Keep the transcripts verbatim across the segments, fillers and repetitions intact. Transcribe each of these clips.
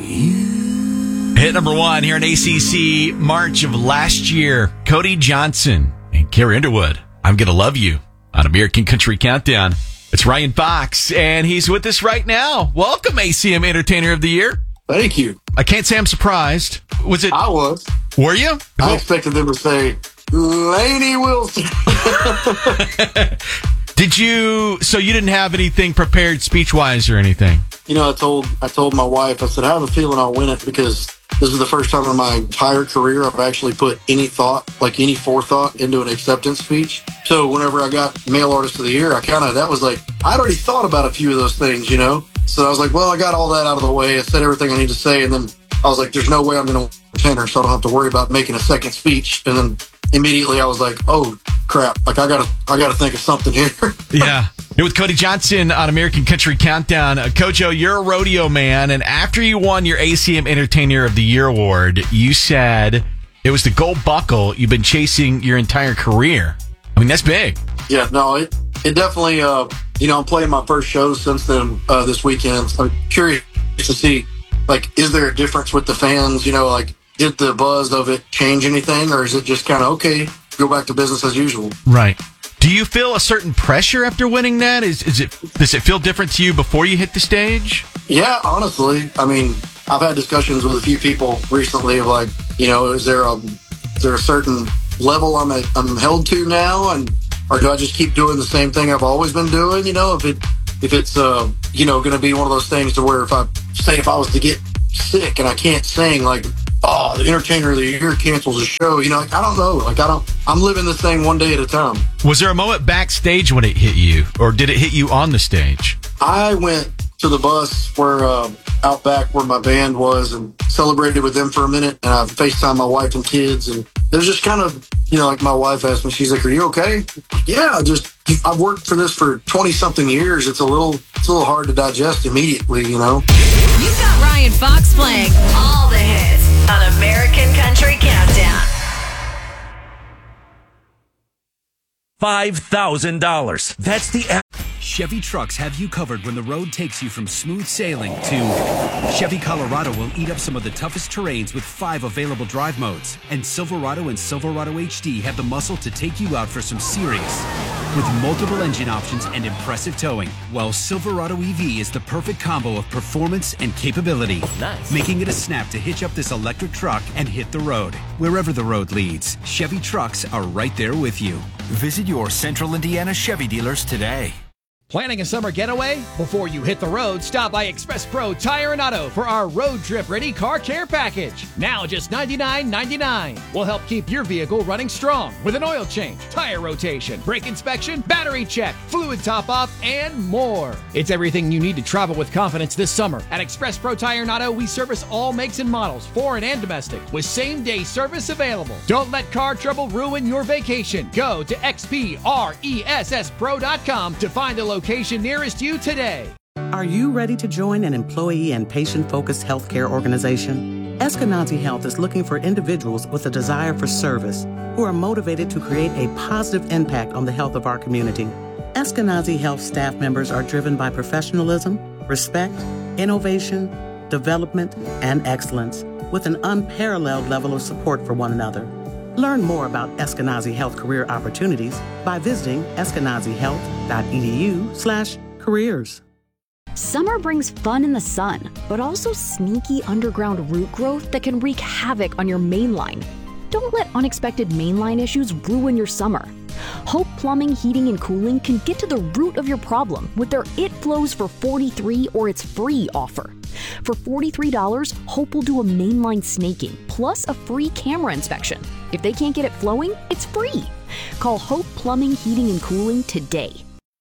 you. Hit number one here in A C C, March of last year. Cody Johnson and Carrie Underwood. I'm Gonna Love You on American Country Countdown. It's Ryan Fox, and he's with us right now. Welcome, A C M Entertainer of the Year. Thank you. I can't say I'm surprised. Was it? I was. Were you? I expected them to say, Lainey Wilson. Did you, so you didn't have anything prepared speech-wise or anything? You know, I told I told my wife, I said, I have a feeling I'll win it because this is the first time in my entire career I've actually put any thought, like any forethought into an acceptance speech. So whenever I got Male Artist of the Year, I kind of, that was like, I'd already thought about a few of those things, you know? So I was like, well, I got all that out of the way. I said everything I need to say. And then I was like, there's no way I'm going to win tenor, so I don't have to worry about making a second speech. And then immediately I was like, oh, crap. Like, I got to I gotta think of something here. Yeah. You're with Cody Johnson on American Country Countdown. Uh, Kojo, you're a rodeo man, and after you won your A C M Entertainer of the Year award, you said it was the gold buckle you've been chasing your entire career. I mean, that's big. Yeah, no, it, it definitely, uh, you know, I'm playing my first show since then uh, this weekend. So I'm curious to see, like, is there a difference with the fans? You know, like, did the buzz of it change anything, or is it just kind of, okay, go back to business as usual? Right. Do you feel a certain pressure after winning that? Is is it does it feel different to you before you hit the stage? Yeah, honestly. I mean, I've had discussions with a few people recently of like, you know, is there a is there a certain level I'm at, I'm held to now, and or do I just keep doing the same thing I've always been doing? You know, if it if it's uh you know going to be one of those things to where if I say if I was to get sick and I can't sing, like, oh, the Entertainer of the Year cancels the show. You know, like, I don't know. Like, I don't, I'm living this thing one day at a time. Was there a moment backstage when it hit you, or did it hit you on the stage? I went to the bus where, uh, out back where my band was and celebrated with them for a minute. And I FaceTimed my wife and kids. And it was just kind of, you know, like my wife asked me, she's like, are you okay? Yeah, just, I've worked for this for twenty something years. It's a little, it's a little hard to digest immediately, you know? You've got Ryan Fox playing all the hits on American Country Countdown. five thousand dollars. That's the... Chevy trucks have you covered when the road takes you from smooth sailing to Chevy Colorado will eat up some of the toughest terrains with five available drive modes. And Silverado and Silverado H D have the muscle to take you out for some serious. With multiple engine options and impressive towing, while Silverado E V is the perfect combo of performance and capability. Nice. Making it a snap to hitch up this electric truck and hit the road. Wherever the road leads, Chevy trucks are right there with you. Visit your Central Indiana Chevy dealers today. Planning a summer getaway? Before you hit the road, stop by Express Pro Tire and Auto for our road trip ready car care package. Now just ninety-nine ninety-nine. We'll help keep your vehicle running strong with an oil change, tire rotation, brake inspection, battery check, fluid top off, and more. It's everything you need to travel with confidence this summer. At Express Pro Tire and Auto, we service all makes and models, foreign and domestic, with same day service available. Don't let car trouble ruin your vacation. Go to X P R E S S pro dot com to find a location location nearest you today. Are you ready to join an employee and patient-focused healthcare organization? Eskenazi Health is looking for individuals with a desire for service who are motivated to create a positive impact on the health of our community. Eskenazi Health staff members are driven by professionalism, respect, innovation, development, and excellence, with an unparalleled level of support for one another. Learn more about Eskenazi Health career opportunities by visiting eskenazi health dot e d u slash careers. Summer brings fun in the sun, but also sneaky underground root growth that can wreak havoc on your main line. Don't let unexpected mainline issues ruin your summer. Hope Plumbing, Heating, and Cooling can get to the root of your problem with their It Flows for forty-three dollars or It's Free offer. For forty-three dollars, Hope will do a mainline snaking plus a free camera inspection. If they can't get it flowing, it's free. Call Hope Plumbing, Heating, and Cooling today.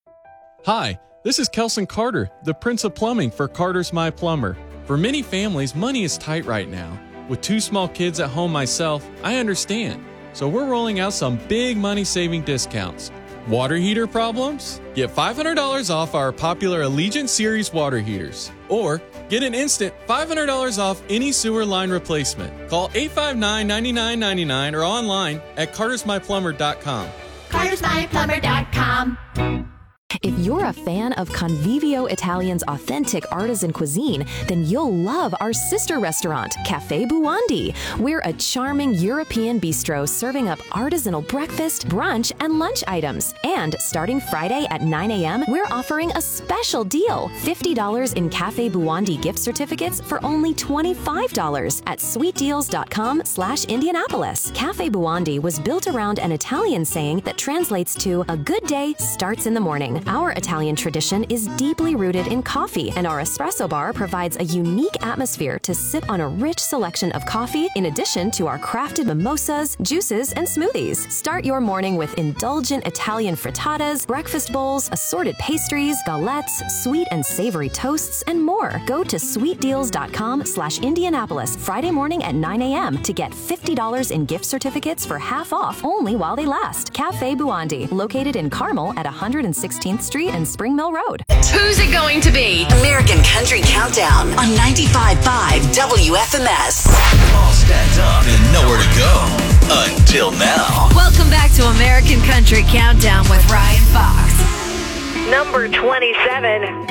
Hi, this is Kelson Carter, the Prince of Plumbing for Carter's My Plumber. For many families, money is tight right now. With two small kids at home myself, I understand. So we're rolling out some big money-saving discounts. Water heater problems? Get five hundred dollars off our popular Allegiant Series water heaters. Or get an instant five hundred dollars off any sewer line replacement. Call eight five nine, nine nine nine nine or online at carters my plumber dot com. carters my plumber dot com. If you're a fan of Convivio Italian's authentic artisan cuisine, then you'll love our sister restaurant, Cafe Buandi. We're a charming European bistro serving up artisanal breakfast, brunch, and lunch items. And starting Friday at nine a.m., we're offering a special deal, fifty dollars in Cafe Buandi gift certificates for only twenty-five dollars at sweetdeals.com slash Indianapolis. Cafe Buandi was built around an Italian saying that translates to a good day starts in the morning. Our Italian tradition is deeply rooted in coffee, and our espresso bar provides a unique atmosphere to sip on a rich selection of coffee in addition to our crafted mimosas, juices, and smoothies. Start your morning with indulgent Italian frittatas, breakfast bowls, assorted pastries, galettes, sweet and savory toasts, and more. Go to sweetdeals.com slash Indianapolis Friday morning at nine a.m. to get fifty dollars in gift certificates for half off only while they last. Cafe Buandi, located in Carmel at one hundred sixteenth Street and Spring Mill Road. Who's it going to be? American Country Countdown on ninety-five point five W F M S. All stacked up and nowhere to go until now. Welcome back to American Country Countdown with Ryan Fox. Number twenty-seven.